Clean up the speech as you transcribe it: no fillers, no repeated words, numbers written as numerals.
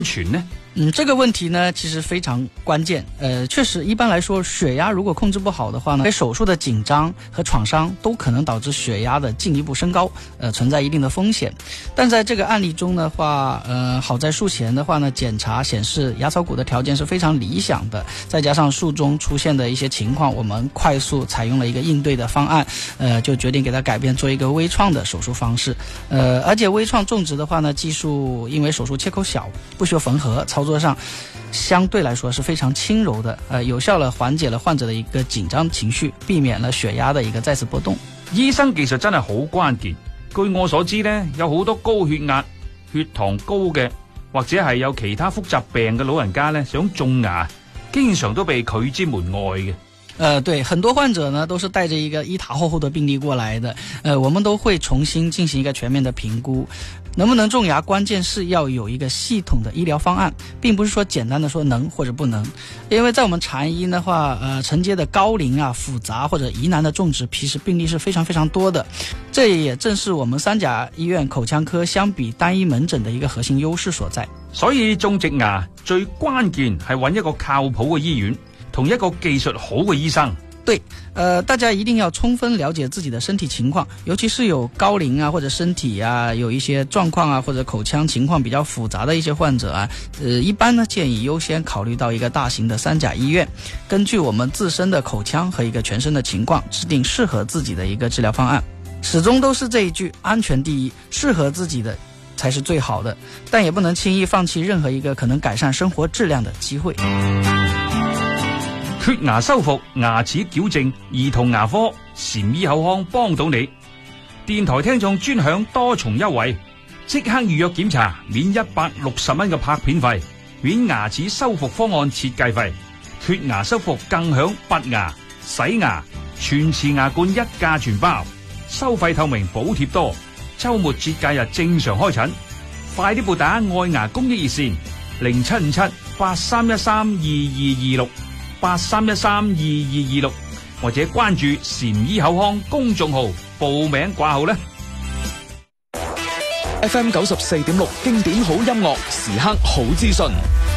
全呢？ 这个问题呢，其实非常关键。确实，一般来说，血压如果控制不好的话呢，手术的紧张和创伤都可能导致血压的进一步升高，存在一定的风险。但在这个案例中的话，好在术前的话呢，检查显示牙槽骨的条件是非常理想的，再加上术中出现的一些情况，我们快速采用了一个应对的方案，就决定给它改变做一个微创的手术方式。而且微创种植的话呢，技术因为手术切口小，不需要缝合，操作上相对来说是非常轻柔的，有效地缓解了患者的一個緊張情緒，避免了血壓的一個再次波動。 醫生技術真係好關鍵。據我所知呢，有好多高血壓、血糖高嘅，或者係有其他複雜病嘅老人家呢，想種牙，經常都被拒之門外嘅。 对，很多患者呢都是带着一个一塌糊糊的病例过来的，我们都会重新进行一个全面的评估。能不能种牙，关键是要有一个系统的医疗方案，并不是说简单的说能或者不能。因为在我们禅医的话，承接的高龄啊、复杂或者疑难的种植，其實病例是非常非常多的。这也正是我们三甲醫院口腔科相比單一門診的一個核心優勢所在。 所以種植牙最關鍵係揾一個靠譜嘅醫院，同一個技術好嘅醫生。 对，大家一定要充分了解自己的身体情况，尤其是有高龄啊或者身体啊有一些状况啊或者口腔情况比较复杂的一些患者啊，一般呢建议优先考虑到一个大型的三甲医院，根据我们自身的口腔和一个全身的情况，制定适合自己的一个治疗方案。始终都是这一句，安全第一，适合自己的才是最好的，但也不能轻易放弃任何一个可能改善生活质量的機會。 缺牙修復、牙齒矯正、兒童牙科、禪醫口腔幫到你。電台聽眾專享多重優惠，即刻預約檢查，免160蚊嘅拍片費，免牙齒修復方案設計費。缺牙修復更享拔牙、洗牙、全瓷牙冠一價全包，收費透明，補貼多。週末節假日正常開診，快啲撥打愛牙公益熱線075783132226。83132226，或者關注禪醫口腔公眾號報名掛號啦。 FM 94.6經典好音樂，時刻好資訊。